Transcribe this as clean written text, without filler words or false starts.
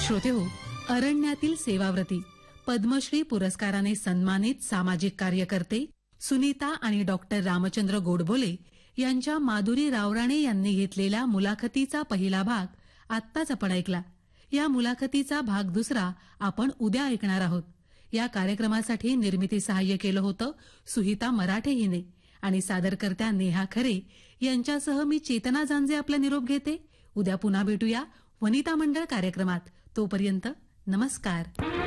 श्रोतेहो, अरण्यातील सेवाव्रती पद्मश्री पुरस्काराने सन्मानित सामाजिक कार्यकर्ते सुनीता आणि डॉक्टर रामचंद्र गोडबोले यांच्या माधुरी रावराणे यांनी घेतलेल्या मुलाखतीचा पहिला भाग आत्ताच आपण ऐकला. या मुलाखतीचा भाग दुसरा आपण उद्या ऐकणार आहोत. या कार्यक्रमासाठी निर्मिती सहाय्य केलं होतं सुहिता मराठे हिने आणि सादरकर्त्या नेहा खरे यांच्यासह मी चेतना जांजे आपला निरोप घेते. उद्या पुन्हा भेटूया वनिता मंडळ कार्यक्रमात. तोपर्यंत नमस्कार.